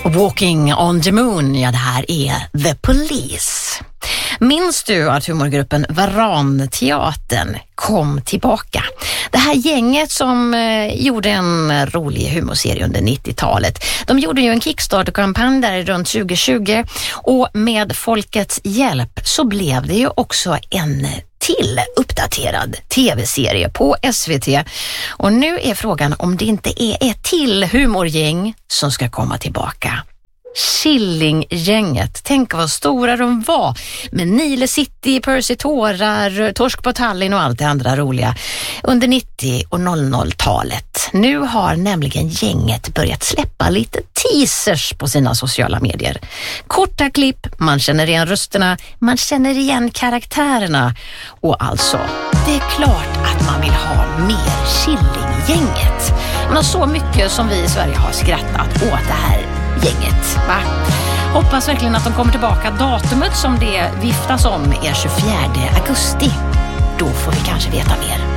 Walking on the Moon, ja det här är The Police. Minns du att humorgruppen Varanteatern kom tillbaka? Det här gänget som gjorde en rolig humorserie under 90-talet. De gjorde ju en Kickstarter-kampanj där runt 2020 och med folkets hjälp så blev det ju också en till uppdaterad tv-serie på SVT. Och nu är frågan om det inte är ett till humorgäng som ska komma tillbaka. Killinggänget. Tänk vad stora de var. Med Nile City, Percy Tårar, Torsk på Tallinn och allt det andra roliga under 90- och 00-talet. Nu har nämligen gänget börjat släppa lite teasers på sina sociala medier. Korta klipp, man känner igen rösterna, man känner igen karaktärerna. Och alltså, det är klart att man vill ha mer Killinggänget. Men så mycket som vi i Sverige har skrattat åt det här gänget, va? Hoppas verkligen att de kommer tillbaka. Datumet som det viftas om är 24 augusti. Då får vi kanske veta mer.